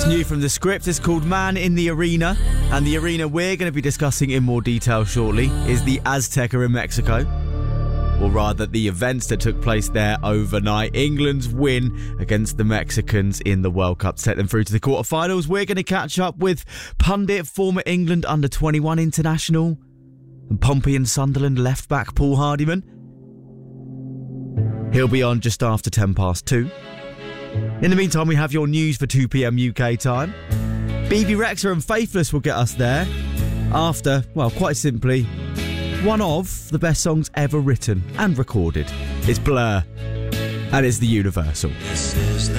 New from the script is called Man in the Arena, and the arena we're going to be discussing in more detail shortly is the Azteca in Mexico, or rather the events that took place there overnight. England's win against the Mexicans in the World Cup to take them through to the quarterfinals. We're going to catch up with pundit, former England under-21 international and Pompey and Sunderland left-back Paul Hardiman. He'll be on just after 2:10. In the meantime, we have your news for 2 p.m. UK time. BB Rexa and Faithless will get us there after, well, quite simply, one of the best songs ever written and recorded. It's Blur, and it's the Universal.